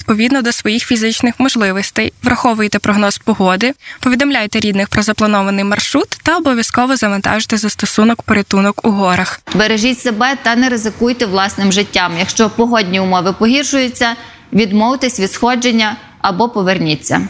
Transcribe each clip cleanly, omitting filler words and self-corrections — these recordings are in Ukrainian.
відповідно до своїх фізичних можливостей, враховуйте прогноз погоди, повідомляйте рідних про запланований маршрут та обов'язково завантажте застосунок «Порятунок у горах». Бережіть себе та не ризикуйте власним життям. Якщо погодні умови погіршуються, відмовтесь від сходження або поверніться.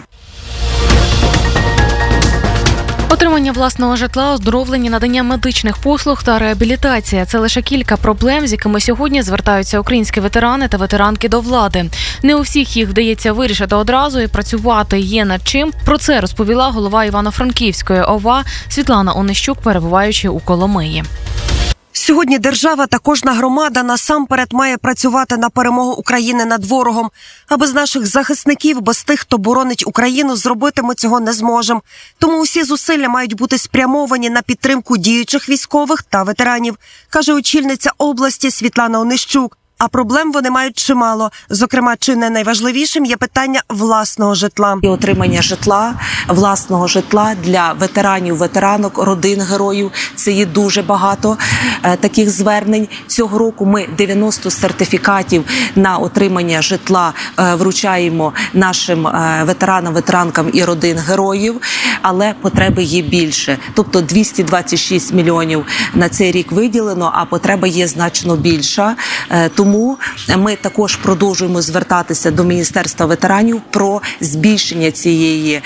Отримання власного житла, оздоровлення, надання медичних послуг та реабілітація – це лише кілька проблем, з якими сьогодні звертаються українські ветерани та ветеранки до влади. Не у всіх їх вдається вирішити одразу і працювати є над чим. Про це розповіла голова Івано-Франківської ОВА Світлана Онищук, перебуваючи у Коломиї. Сьогодні держава та кожна громада насамперед має працювати на перемогу України над ворогом. А без наших захисників, без тих, хто боронить Україну, зробити ми цього не зможемо. Тому усі зусилля мають бути спрямовані на підтримку діючих військових та ветеранів, каже очільниця області Світлана Онищук. А проблем вони мають чимало. Зокрема, чи не найважливішим є питання власного житла. І отримання житла, власного житла для ветеранів, ветеранок, родин героїв. Це є дуже багато таких звернень. Цього року ми 90 сертифікатів на отримання житла вручаємо нашим ветеранам, ветеранкам і родин героїв. Але потреби є більше. Тобто 226 мільйонів на цей рік виділено, а потреба є значно більша. Тому ми також продовжуємо звертатися до Міністерства ветеранів про збільшення цієї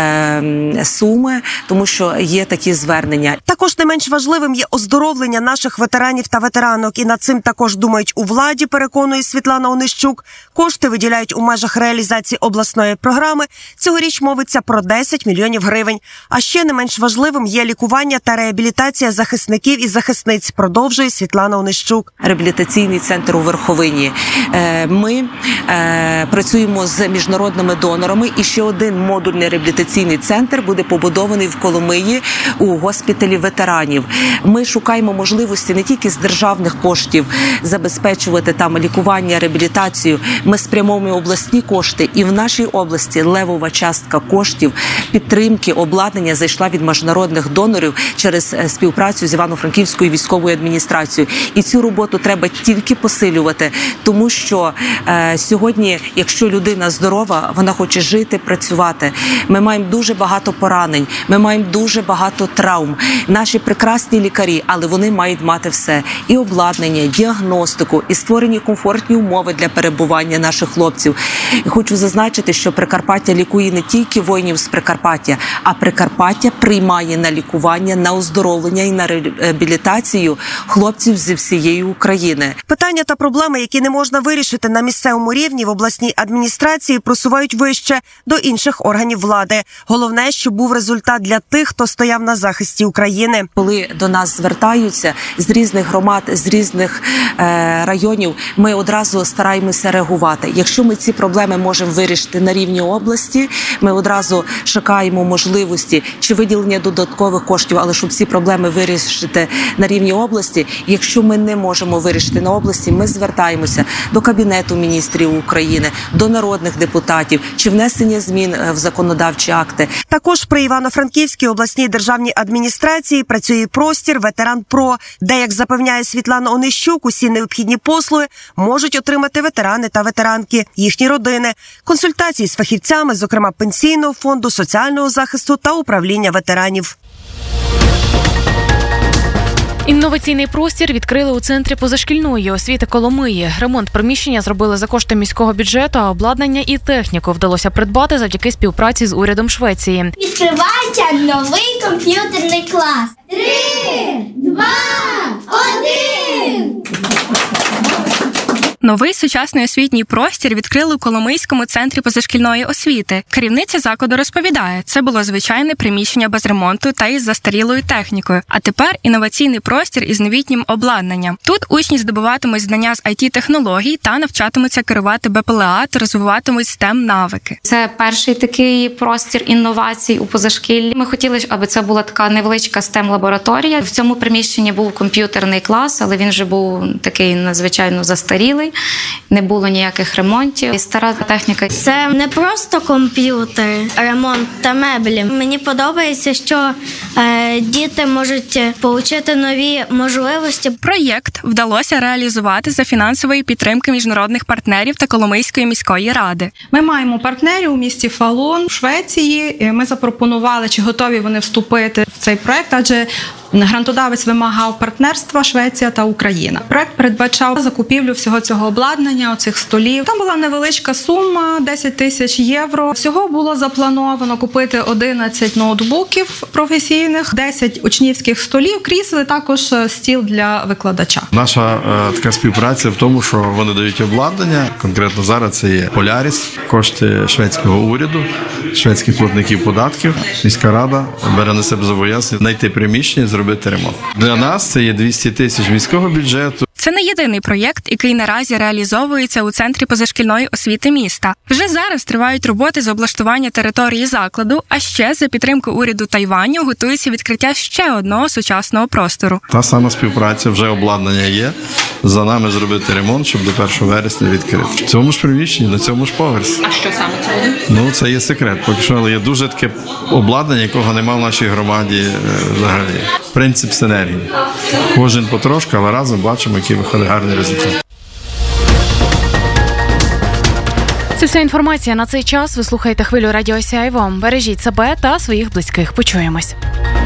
суми, тому що є такі звернення. Також не менш важливим є оздоровлення наших ветеранів та ветеранок. І над цим також думають у владі, переконує Світлана Онищук. Кошти виділяють у межах реалізації обласної програми. Цьогоріч мовиться про 10 мільйонів гривень. А ще не менш важливим є лікування та реабілітація захисників і захисниць, продовжує Світлана Онищук. Реабілітаційний центр у Верховині. Ми працюємо з міжнародними донорами, і ще один модульний реабілітаційний центр буде побудований в Коломиї у госпіталі ветеранів. Ми шукаємо можливості не тільки з державних коштів забезпечувати там лікування, реабілітацію. Ми спрямовуємо обласні кошти, і в нашій області левова частка коштів підтримки, обладнання зайшла від міжнародних донорів через співпрацю з Івано-Франківською військовою адміністрацією. І цю роботу треба тільки посилювати, тому що сьогодні, якщо людина здорова, вона хоче жити, працювати. Ми маємо дуже багато поранень, ми маємо дуже багато травм. Наші прекрасні лікарі, але вони мають мати все. І обладнання, діагностику, і створені комфортні умови для перебування наших хлопців. І хочу зазначити, що Прикарпаття лікує не тільки воїнів з Прикарпаття, а Прикарпаття приймає на лікування, на оздоровлення і на реабілітацію хлопців зі всієї України. Питання та проблеми, які не можна вирішити на місцевому рівні, в обласній адміністрації просувають вище до інших органів влади. Головне, щоб був результат для тих, хто стояв на захисті України. Коли до нас звертаються з різних громад, з різних районів, ми одразу стараємося реагувати. Якщо ми ці проблеми можемо вирішити на рівні області, ми одразу шукаємо можливості чи виділення додаткових коштів, але щоб ці проблеми вирішити на рівні області. Якщо ми не можемо вирішити на області, ми звертаємося до Кабінету міністрів України, до народних депутатів, чи внесення змін в законодавчі акти. Також при Івано-Франківській обласній державній адміністрації працює простір «Ветеран-Про», де, як запевняє Світлана Онищук, усі необхідні послуги можуть отримати ветерани та ветеранки, їхні родини, консультації з фахівцями, зокрема Пенсійного фонду, соціального захисту та управління ветеранів. Інноваційний простір відкрили у центрі позашкільної освіти Коломиї. Ремонт приміщення зробили за кошти міського бюджету, а обладнання і техніку вдалося придбати завдяки співпраці з урядом Швеції. Відкривається новий комп'ютерний клас. 3, 2, 1! Новий сучасний освітній простір відкрили у Коломийському центрі позашкільної освіти. Керівниця закладу розповідає, це було звичайне приміщення без ремонту та із застарілою технікою. А тепер інноваційний простір із новітнім обладнанням. Тут учні здобуватимуть знання з IT-технологій та навчатимуться керувати БПЛА та розвиватимуть STEM-навики. Це перший такий простір інновацій у позашкіллі. Ми хотіли, аби це була така невеличка STEM-лабораторія. В цьому приміщенні був комп'ютерний клас, але він вже був такий надзвичайно застарілий. не було ніяких ремонтів. І стара техніка. Це не просто комп'ютер, ремонт та меблі. Мені подобається, що діти можуть отримати нові можливості. Проєкт вдалося реалізувати за фінансової підтримки міжнародних партнерів та Коломийської міської ради. Ми маємо партнерів у місті Фалун, в Швеції. Ми запропонували, чи готові вони вступити в цей проєкт, адже грантодавець вимагав партнерства Швеція та Україна. Проєкт передбачав закупівлю всього цього обладнання, оцих столів. Там була невеличка сума, 10 тисяч євро. Всього було заплановано купити 11 ноутбуків професійних, 10 учнівських столів, крісел, також стіл для викладача. Наша така співпраця в тому, що вони дають обладнання. Конкретно зараз це є Поляріс, кошти шведського уряду, шведських платників податків. Міська рада бере на себе зобов'язання знайти приміщення, зробити ремонт. Для нас це є 200 тисяч міського бюджету. Це не єдиний проєкт, який наразі реалізовується у Центрі позашкільної освіти міста. Вже зараз тривають роботи з облаштування території закладу, а ще за підтримки уряду Тайваню готується відкриття ще одного сучасного простору. Та сама співпраця, вже обладнання є. За нами зробити ремонт, щоб до 1 вересня відкрити. В цьому ж приміщенні, на цьому ж поверсі. А що саме це буде? Це є секрет. Поки що, але є дуже таке обладнання, якого немає в нашій громаді взагалі. Принцип синергії. Кожен потрошку, але разом бачимо, який виходить гарний результат. Це вся інформація на цей час. Ви слухаєте хвилю Радіо Сяйво. Бережіть себе та своїх близьких. Почуємось.